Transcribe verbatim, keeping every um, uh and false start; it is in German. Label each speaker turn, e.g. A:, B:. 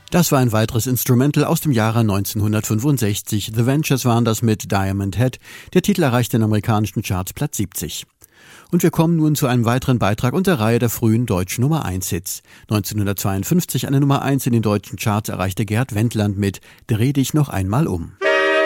A: Das war ein weiteres Instrumental aus dem Jahre neunzehnhundertfünfundsechzig. The Ventures waren das mit Diamond Head. Der Titel erreichte in amerikanischen Charts Platz siebzig. Und wir kommen nun zu einem weiteren Beitrag und der Reihe der frühen deutschen Nummer eins Hits. neunzehnhundertzweiundfünfzig eine Nummer eins in den deutschen Charts erreichte Gerd Wendland mit Dreh dich noch einmal um.